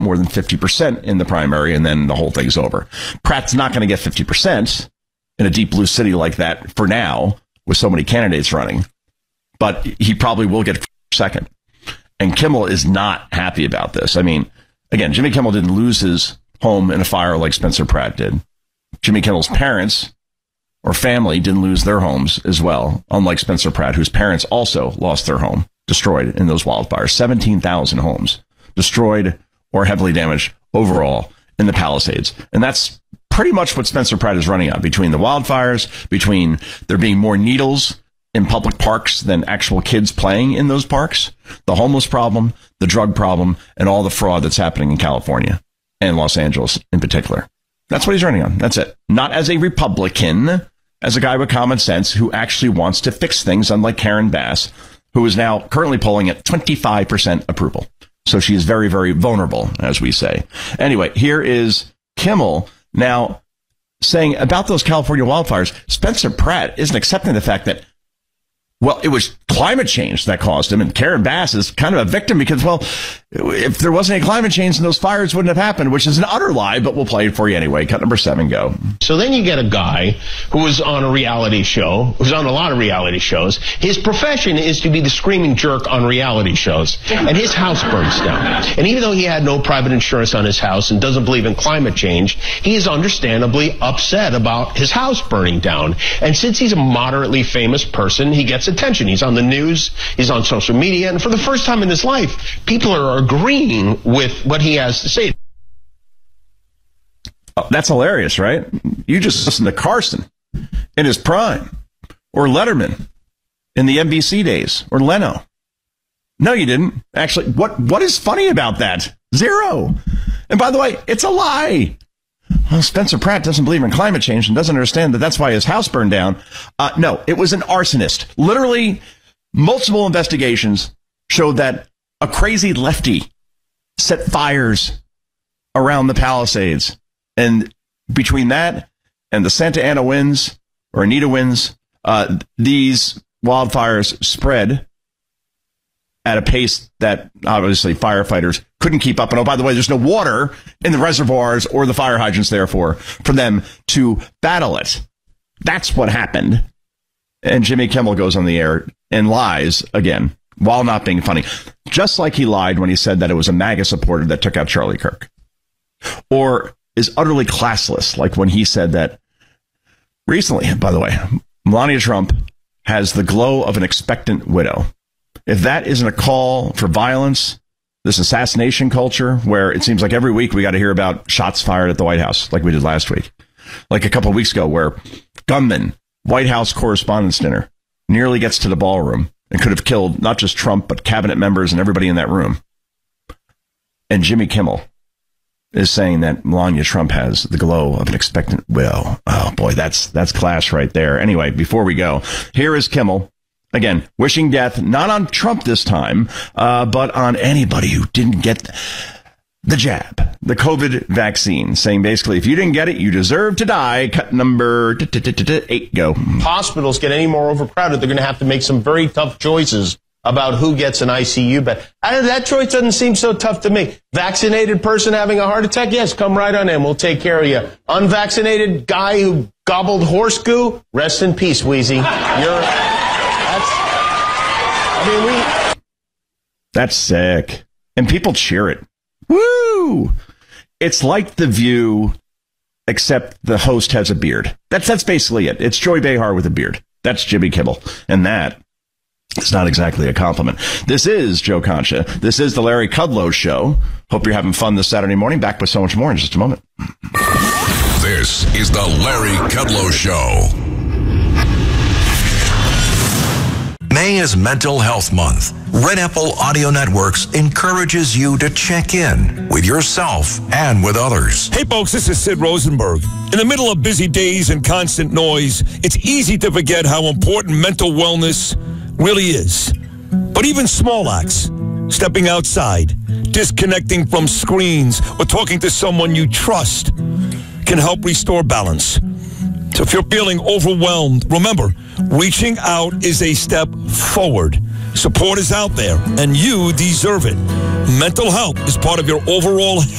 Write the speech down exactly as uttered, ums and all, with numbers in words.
more than fifty percent in the primary, and then the whole thing's over. Pratt's not going to get fifty percent in a deep blue city like that for now, with so many candidates running. But he probably will get second. And Kimmel is not happy about this. I mean, again, Jimmy Kimmel didn't lose his home in a fire like Spencer Pratt did. Jimmy Kimmel's parents or family didn't lose their homes as well, unlike Spencer Pratt, whose parents also lost their home, destroyed in those wildfires. seventeen thousand homes destroyed or heavily damaged overall in the Palisades. And that's pretty much what Spencer Pratt is running on, between the wildfires, between there being more needles in public parks than actual kids playing in those parks, the homeless problem, the drug problem, and all the fraud that's happening in California and Los Angeles in particular. That's what he's running on. That's it. Not as a Republican, as a guy with common sense who actually wants to fix things, unlike Karen Bass, who is now currently polling at twenty-five percent approval. So she is very, very vulnerable, as we say. Anyway, here is Kimmel now saying about those California wildfires, Spencer Pratt isn't accepting the fact that, well, it was climate change that caused him. And Karen Bass is kind of a victim because, well, if there wasn't any climate change, then those fires wouldn't have happened, which is an utter lie, but we'll play it for you anyway. Cut number seven, go. So then you get a guy who was on a reality show, who's on a lot of reality shows. His profession is to be the screaming jerk on reality shows. And his house burns down. And even though he had no private insurance on his house and doesn't believe in climate change, he is understandably upset about his house burning down. And since he's a moderately famous person, he gets attention. He's on the news, he's on social media, and for the first time in his life, people are agreeing with what he has to say. Oh, that's hilarious, right? You just listen to Carson in his prime, or Letterman in the N B C days, or Leno. No, you didn't. Actually, what what is funny about that? Zero. And by the way, it's a lie. Well, Spencer Pratt doesn't believe in climate change and doesn't understand that that's why his house burned down. Uh, no, it was an arsonist. Literally, multiple investigations showed that a crazy lefty set fires around the Palisades. And between that and the Santa Ana winds, or Anita winds, uh, these wildfires spread at a pace that obviously firefighters couldn't keep up. And oh, by the way, there's no water in the reservoirs or the fire hydrants, therefore, for them to battle it. That's what happened. And Jimmy Kimmel goes on the air and lies again, while not being funny. Just like he lied when he said that it was a MAGA supporter that took out Charlie Kirk. Or is utterly classless, like when he said that recently, by the way, Melania Trump has the glow of an expectant widow. If that isn't a call for violence, this assassination culture where it seems like every week we got to hear about shots fired at the White House, like we did last week. Like a couple of weeks ago, where gunman, White House Correspondents' Dinner, nearly gets to the ballroom and could have killed not just Trump, but cabinet members and everybody in that room. And Jimmy Kimmel is saying that Melania Trump has the glow of an expectant widow. Oh, boy, that's that's class right there. Anyway, before we go, here is Kimmel. Again, wishing death, not on Trump this time, uh, but on anybody who didn't get the jab, the COVID vaccine, saying basically, if you didn't get it, you deserve to die. Cut number eight, go. Hospitals get any more overcrowded, they're going to have to make some very tough choices about who gets an I C U bed. I, that choice doesn't seem so tough to me. Vaccinated person having a heart attack? Yes, come right on in. We'll take care of you. Unvaccinated guy who gobbled horse goo? Rest in peace, Wheezy. You're... That's... I mean, we... That's sick. And people cheer it. Woo! It's like The View, except the host has a beard. That's that's basically it. It's Joy Behar with a beard. That's Jimmy Kimmel. And that is not exactly a compliment. This is Joe Concha. This is the Larry Kudlow Show. Hope you're having fun this Saturday morning. Back with so much more in just a moment. This is the Larry Kudlow Show. May is Mental Health Month. Red Apple Audio Networks encourages you to check in with yourself and with others. Hey folks, this is Sid Rosenberg. In the middle of busy days and constant noise, it's easy to forget how important mental wellness really is. But even small acts, stepping outside, disconnecting from screens, or talking to someone you trust can help restore balance. So if you're feeling overwhelmed, remember, reaching out is a step forward. Support is out there, and you deserve it. Mental health is part of your overall